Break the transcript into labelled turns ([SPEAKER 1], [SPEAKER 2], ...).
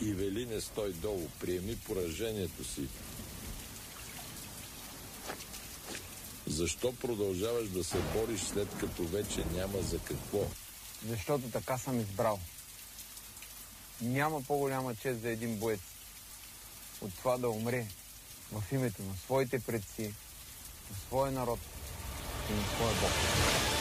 [SPEAKER 1] Ивелине, стой долу, приеми поражението си. Защо продължаваш да се бориш, след като вече няма за какво?
[SPEAKER 2] Защото така съм избрал. Няма по-голяма чест за един боец от това да умре в името на своите предци, на своя народ и на своя Бог.